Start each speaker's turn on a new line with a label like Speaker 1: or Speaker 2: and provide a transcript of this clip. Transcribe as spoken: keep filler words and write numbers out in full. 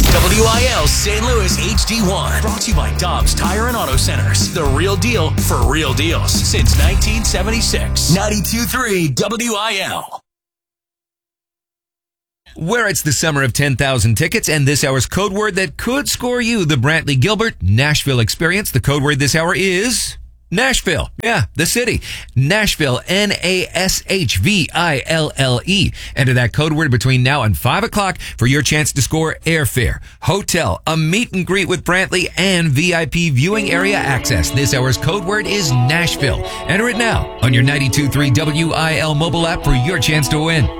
Speaker 1: W I L Saint Louis H D one. Brought to you by Dobbs Tire and Auto Centers. The real deal for real deals since nineteen seventy-six. ninety-two point three W I L.
Speaker 2: Where it's the summer of ten thousand tickets and this hour's code word that could score you the Brantley Gilbert Nashville experience. The code word this hour is Nashville. Yeah, the city. Nashville, N A S H V I L L E. Enter that code word between now and five o'clock for your chance to score airfare, hotel, a meet and greet with Brantley, and V I P viewing area access. This hour's code word is Nashville. Enter it now on your ninety-two point three W I L mobile app for your chance to win.